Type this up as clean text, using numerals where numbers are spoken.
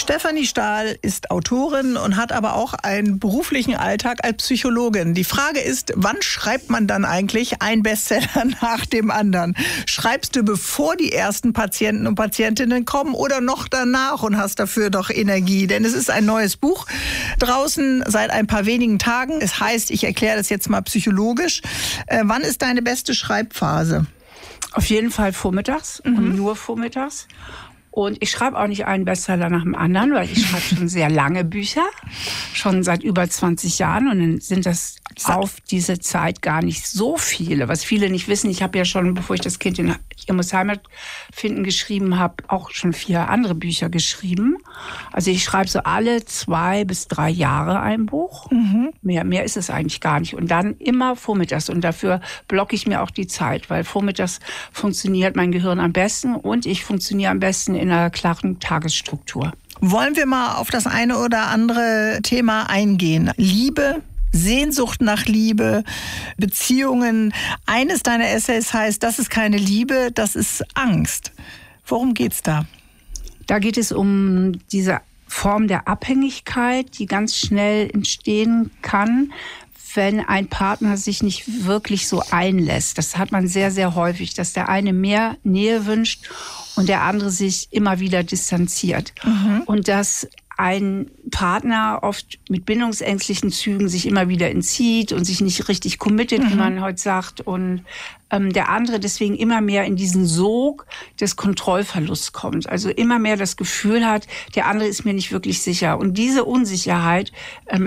Stefanie Stahl ist Autorin und hat aber auch einen beruflichen Alltag als Psychologin. Die Frage ist, wann schreibt man dann eigentlich einen Bestseller nach dem anderen? Schreibst du, bevor die ersten Patienten und Patientinnen kommen oder noch danach und hast dafür doch Energie? Denn es ist ein neues Buch draußen seit ein paar wenigen Tagen. Es heißt, ich erkläre das jetzt mal psychologisch. Wann ist deine beste Schreibphase? Auf jeden Fall vormittags und nur vormittags. Und ich schreibe auch nicht einen Bestseller nach dem anderen, weil ich schreibe schon sehr lange Bücher, schon seit über 20 Jahren. Und dann sind das auf diese Zeit gar nicht so viele. Was viele nicht wissen, ich habe ja schon, bevor ich das Kind in Ihr muss Heimat finden geschrieben habe, auch schon 4 andere Bücher geschrieben. Also ich schreibe so alle 2 bis 3 Jahre ein Buch. Mehr ist es eigentlich gar nicht. Und dann immer vormittags. Und dafür blocke ich mir auch die Zeit, weil vormittags funktioniert mein Gehirn am besten und ich funktioniere am besten in einer klaren Tagesstruktur. Wollen wir mal auf das eine oder andere Thema eingehen? Liebe, Sehnsucht nach Liebe, Beziehungen. Eines deiner Essays heißt, das ist keine Liebe, das ist Angst. Worum geht's da? Da geht es um diese Form der Abhängigkeit, die ganz schnell entstehen kann, wenn ein Partner sich nicht wirklich so einlässt. Das hat man sehr, sehr häufig, dass der eine mehr Nähe wünscht und der andere sich immer wieder distanziert. Und dass ein Partner oft mit bindungsängstlichen Zügen sich immer wieder entzieht und sich nicht richtig committet, wie man heute sagt. Und der andere deswegen immer mehr in diesen Sog des Kontrollverlusts kommt. Also immer mehr das Gefühl hat, der andere ist mir nicht wirklich sicher. Und diese Unsicherheit